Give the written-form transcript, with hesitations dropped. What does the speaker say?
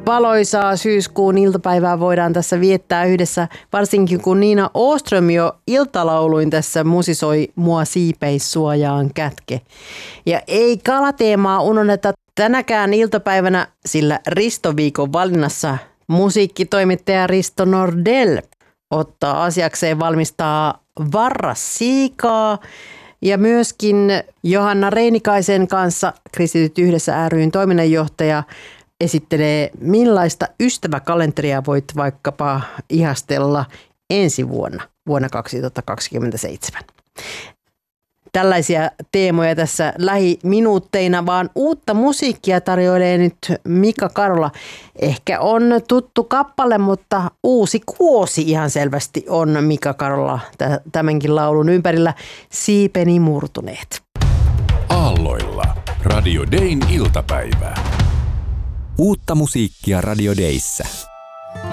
valoisaa syyskuun iltapäivää voidaan tässä viettää yhdessä, varsinkin kun Nina Åström jo iltalauluin tässä musisoi Mua siipeissuojaan kätke. Ja ei kalateemaa unohdeta tänäkään iltapäivänä, sillä Risto-viikon valinnassa musiikkitoimittaja Risto Nordell ottaa asiakseen valmistaa varrassiikaa. Ja myöskin Johanna Reinikaisen kanssa Kristityt yhdessä ry:n toiminnanjohtaja esittelee, millaista ystäväkalenteria voit vaikkapa ihastella ensi vuonna 2027. Tällaisia teemoja tässä lähiminuutteina, vaan uutta musiikkia tarjoilee nyt Mika Karola. Ehkä on tuttu kappale, mutta uusi kuosi ihan selvästi on Mika Karola tämänkin laulun ympärillä. Siipeni murtuneet. Aalloilla. Radio Dayn iltapäivää. Uutta musiikkia Radio Dayssä.